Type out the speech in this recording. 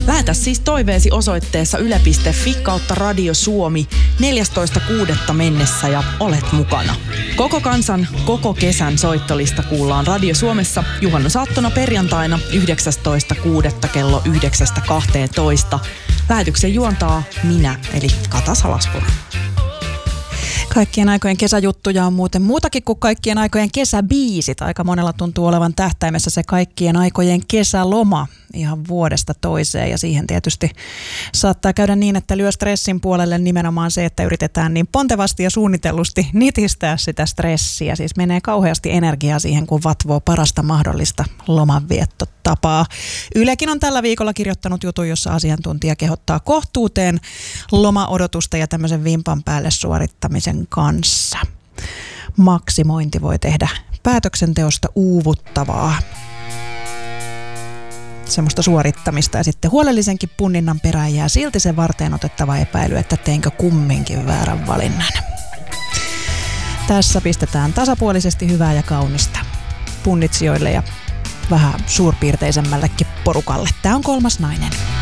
Lähetä siis toiveesi osoitteessa yle.fi/Radio Suomi 14.6. mennessä ja olet mukana. Koko kansan, koko kesän soittolista kuullaan Radio Suomessa juhannusaattona perjantaina 19.6. kello 9.12. Lähetyksen juontaa minä, eli Kata Salaspuro. Kaikkien aikojen kesäjuttuja on muuten muutakin kuin kaikkien aikojen kesäbiisit. Aika monella tuntuu olevan tähtäimessä se kaikkien aikojen kesäloma ihan vuodesta toiseen. Ja siihen tietysti saattaa käydä niin, että lyö stressin puolelle nimenomaan se, että yritetään niin pontevasti ja suunnitellusti nitistää sitä stressiä. Siis menee kauheasti energiaa siihen, kun vatvoo parasta mahdollista lomanviettotapaa. Ylekin on tällä viikolla kirjoittanut jutun, jossa asiantuntija kehottaa kohtuuteen lomaodotusta ja tämmöisen vimpan päälle suorittamisen kanssa. Maksimointi voi tehdä päätöksenteosta uuvuttavaa. Semmoista suorittamista ja sitten huolellisenkin punninnan perään jää silti se varteen otettava epäily, että teinkö kumminkin väärän valinnan. Tässä pistetään tasapuolisesti hyvää ja kaunista punnitsijoille ja vähän suurpiirteisemmällekin porukalle. Tämä on Kolmas nainen.